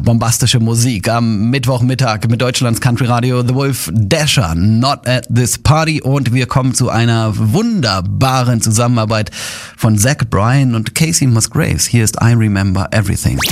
bombastische Musik am Mittwochmittag mit Deutschlands Country Radio. The Wolf Dasher, Not at This Party. Und wir kommen zu einer wunderbaren Zusammenarbeit von Zach Bryan und Casey Musgraves. Hier ist I Remember Everything.